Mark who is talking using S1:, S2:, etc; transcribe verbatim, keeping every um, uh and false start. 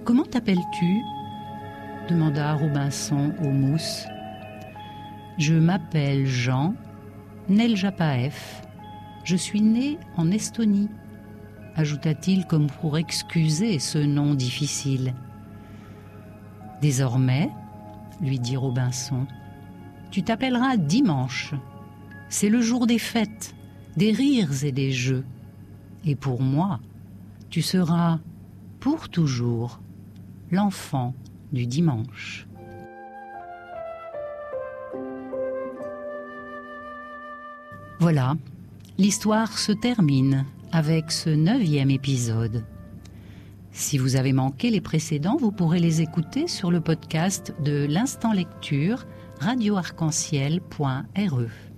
S1: « Comment t'appelles-tu » demanda Robinson au mousse. « Je m'appelle Jean Neljapaef. Je suis né en Estonie, » ajouta-t-il comme pour excuser ce nom difficile. « Désormais, » lui dit Robinson, « tu t'appelleras Dimanche. C'est le jour des fêtes, des rires et des jeux. Et pour moi, tu seras pour toujours l'enfant du dimanche. » Voilà, l'histoire se termine avec ce neuvième épisode. Si vous avez manqué les précédents, vous pourrez les écouter sur le podcast de l'Instant Lecture, radio arc en ciel point r e.